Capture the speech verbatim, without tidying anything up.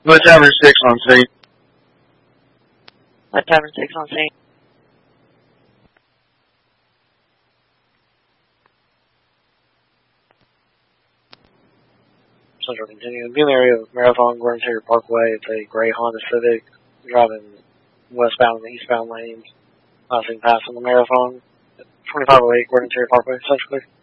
What Tavern six on scene? What Tavern six on scene? Central continuing. Be in the area of Marathon, Gordon Terry Parkway. It's a gray Honda Civic driving westbound and eastbound lanes. Passing past on the Marathon. twenty-five oh eight Gordon Terry Parkway, essentially.